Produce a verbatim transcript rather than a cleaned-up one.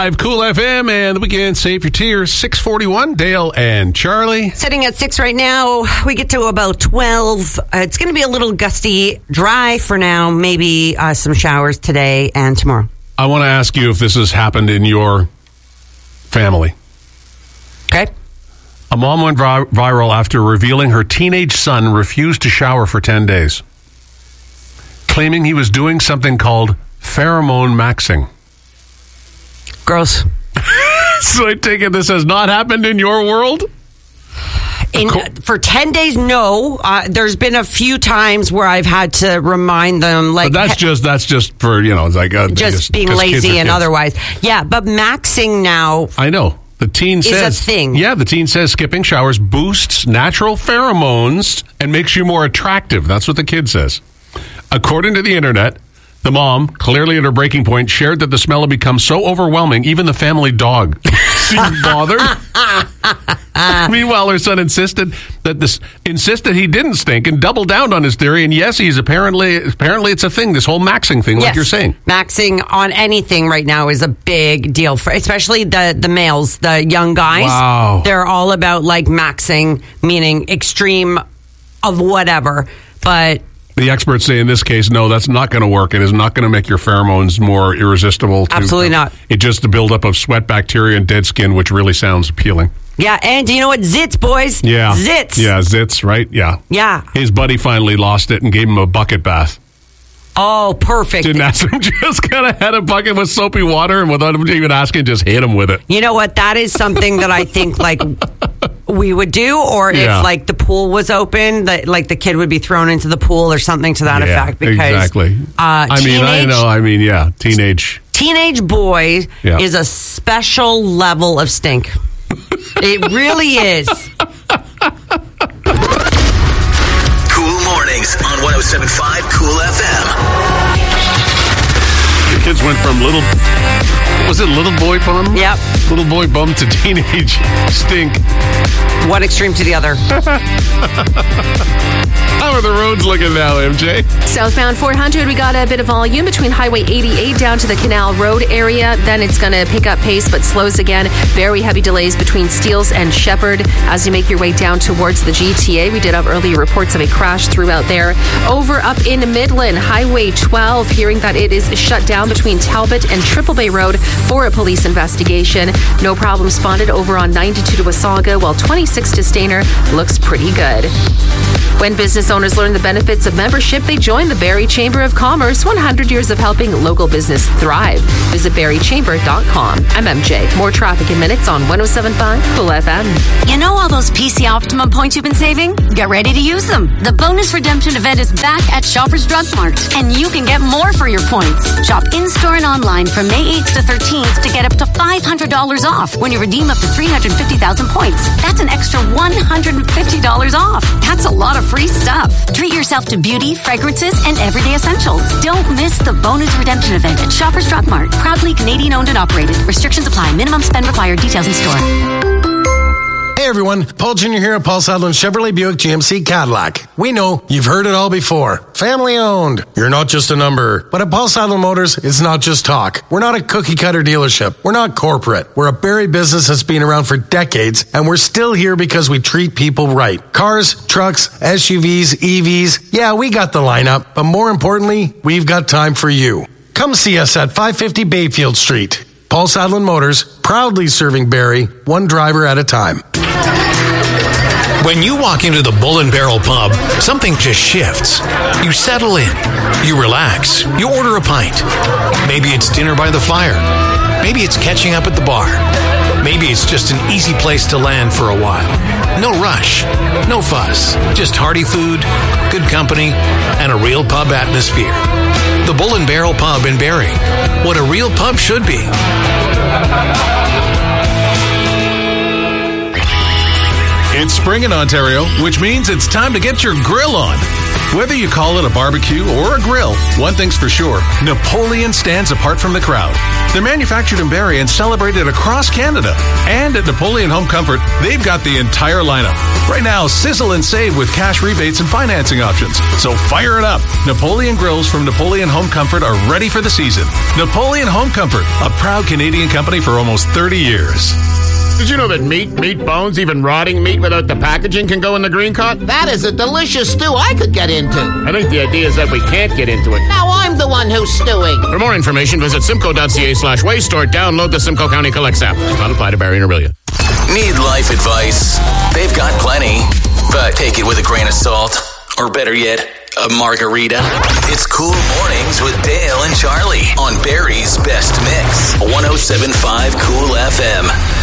I've Cool F M and the weekend Save Your Tears. six forty-one, Dale and Charlie. Sitting at six right now. We get to about twelve. Uh, it's going to be a little gusty, dry for now. Maybe uh, some showers today and tomorrow. I want to ask you if this has happened in your family. Okay. A mom went vi- viral after revealing her teenage son refused to shower for ten days, claiming he was doing something called pheromone maxing. Gross. So I take it this has not happened in your world? In, for ten days, no. Uh, there's been a few times where I've had to remind them, like, but that's just that's just for, you know, it's like uh, just, just being lazy and otherwise. Yeah, but maxing now. I know. The teen says is a thing. Yeah, the teen says skipping showers boosts natural pheromones and makes you more attractive. That's what the kid says. According to the internet, the mom, clearly at her breaking point, shared that the smell had become so overwhelming, even the family dog seemed bothered. Meanwhile, her son insisted that this insisted he didn't stink and doubled down on his theory. And yes, he's apparently apparently it's a thing. This whole maxing thing, like yes, you're saying, maxing on anything right now is a big deal for, especially the the males, the young guys. Wow, they're all about like maxing, meaning extreme of whatever, but. The experts say in this case, no, that's not going to work. It is not going to make your pheromones more irresistible. To, Absolutely not. It just the buildup of sweat, bacteria, and dead skin, which really sounds appealing. Yeah, and do you know what? Zits, boys. Yeah. Zits. Yeah, zits, right? Yeah. Yeah. His buddy finally lost it and gave him a bucket bath. Oh, perfect. Didn't ask him, just kind of had a bucket with soapy water and without him even asking, just hit him with it. You know what? That is something that I think, like, we would do, or Yeah. if, like, the pool was open, that like, the kid would be thrown into the pool or something to that Yeah, effect. Because, exactly. Uh, I mean, I teenage- know, I mean, yeah, teenage. Teenage boy Yeah. is a special level of stink. It really is. Cool Mornings on one oh seven point five Cool F M. The kids went from little, was it little boy bum? Yep. Little boy bum to teenage stink. One extreme to the other. How are the roads looking now, M J? Southbound four hundred, we got a bit of volume between Highway eighty-eight down to the Canal Road area. Then it's going to pick up pace, but slows again. Very heavy delays between Steeles and Shepherd as you make your way down towards the G T A. We did have earlier reports of a crash throughout there. Over up in Midland, Highway twelve, hearing that it is shut down between Talbot and Triple Bay Road for a police investigation. No problem spotted over on ninety-two to Wasaga, while twenty-six to Stainer looks pretty good. When business owners learn the benefits of membership, they join the Barrie Chamber of Commerce. one hundred years of helping local business thrive. Visit barrie chamber dot com. I'm M J. More traffic in minutes on one oh seven point five Cool F M. You know all those P C Optimum points you've been saving? Get ready to use them. The bonus redemption event is back at Shoppers Drug Mart, and you can get more for your points. Shop in-store and online from May eighth to thirteenth to get up to five hundred dollars off when you redeem up to three hundred fifty thousand points. That's an extra one hundred fifty dollars off. That's a lot of free stuff. Treat yourself to beauty, fragrances, and everyday essentials. Don't miss the bonus redemption event at Shoppers Drug Mart. Proudly Canadian owned and operated. Restrictions apply. Minimum spend required. Details in store. Hey everyone, Paul Junior here at Paul Sadlin Chevrolet Buick G M C Cadillac. We know you've heard it all before. Family owned. You're not just a number. But at Paul Sadlin Motors, it's not just talk. We're not a cookie cutter dealership. We're not corporate. We're a Barrie business that's been around for decades, and we're still here because we treat people right. Cars, trucks, S U Vs, E Vs. Yeah, we got the lineup, but more importantly, we've got time for you. Come see us at five fifty Bayfield Street. Paul Sadlin Motors, proudly serving Barrie, one driver at a time. When you walk into the Bull and Barrel Pub, something just shifts. You settle in. You relax. You order a pint. Maybe it's dinner by the fire. Maybe it's catching up at the bar. Maybe it's just an easy place to land for a while. No rush. No fuss. Just hearty food, good company, and a real pub atmosphere. The Bull and Barrel Pub in Barrie. What a real pub should be. It's spring in Ontario, which means it's time to get your grill on. Whether you call it a barbecue or a grill, one thing's for sure, Napoleon stands apart from the crowd. They're manufactured in Barrie and celebrated across Canada. And at Napoleon Home Comfort, they've got the entire lineup. Right now, sizzle and save with cash rebates and financing options. So fire it up. Napoleon Grills from Napoleon Home Comfort are ready for the season. Napoleon Home Comfort, a proud Canadian company for almost thirty years. Did you know that meat, meat bones, even rotting meat without the packaging can go in the green cart? That is a delicious stew I could get into. I think the idea is that we can't get into it. Now I'm the one who's stewing. For more information, visit simcoe.ca slash waste or download the Simcoe County Collects app. Not apply to Barrie and Orillia. Need life advice? They've got plenty, but take it with a grain of salt. Or better yet, a margarita. It's Cool Mornings with Dale and Charlie on Barrie's Best Mix. one oh seven point five Cool F M.